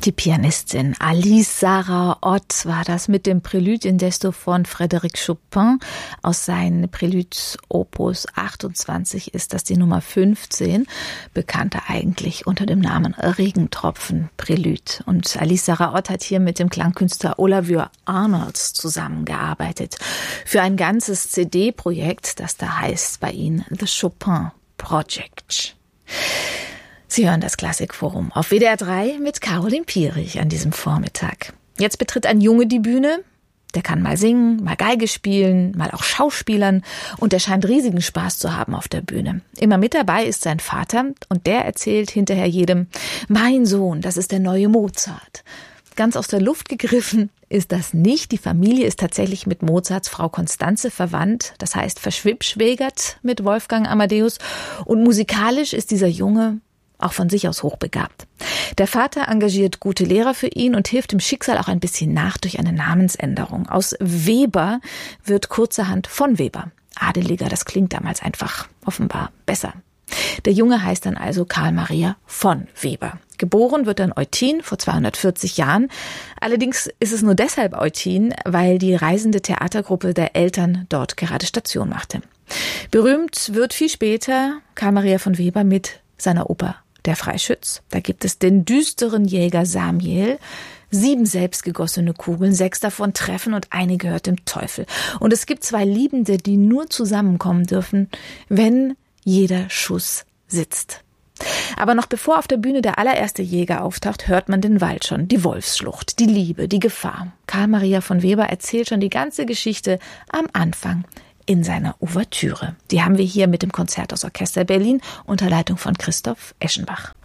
Die Pianistin Alice Sarah Ott war das mit dem Prélude in Desto von Frédéric Chopin. Aus seinen Préludes Opus 28 ist das die Nummer 15, bekannter eigentlich unter dem Namen Regentropfen Prélude. Und Alice Sarah Ott hat hier mit dem Klangkünstler Olafur Arnalds zusammengearbeitet für ein ganzes CD-Projekt, das da heißt bei ihnen The Chopin Project. Sie hören das Klassikforum auf WDR 3 mit Caroline Pierich an diesem Vormittag. Jetzt betritt ein Junge die Bühne. Der kann mal singen, mal Geige spielen, mal auch schauspielern und der scheint riesigen Spaß zu haben auf der Bühne. Immer mit dabei ist sein Vater und der erzählt hinterher jedem: Mein Sohn, das ist der neue Mozart. Ganz aus der Luft gegriffen ist das nicht. Die Familie ist tatsächlich mit Mozarts Frau Constanze verwandt, das heißt verschwippschwägert mit Wolfgang Amadeus. Und musikalisch ist dieser Junge auch von sich aus hochbegabt. Der Vater engagiert gute Lehrer für ihn und hilft dem Schicksal auch ein bisschen nach durch eine Namensänderung. Aus Weber wird kurzerhand von Weber. Adeliger, das klingt damals einfach offenbar besser. Der Junge heißt dann also Karl Maria von Weber. Geboren wird dann Eutin vor 240 Jahren. Allerdings ist es nur deshalb Eutin, weil die reisende Theatergruppe der Eltern dort gerade Station machte. Berühmt wird viel später Karl Maria von Weber mit seiner Oper Der Freischütz. Da gibt es den düsteren Jäger Samiel. 7 selbstgegossene Kugeln, 6 davon treffen und eine gehört dem Teufel. Und es gibt 2 Liebende, die nur zusammenkommen dürfen, wenn jeder Schuss sitzt. Aber noch bevor auf der Bühne der allererste Jäger auftaucht, hört man den Wald schon, die Wolfsschlucht, die Liebe, die Gefahr. Karl Maria von Weber erzählt schon die ganze Geschichte am Anfang in seiner Ouvertüre. Die haben wir hier mit dem Konzerthausorchester Berlin unter Leitung von Christoph Eschenbach.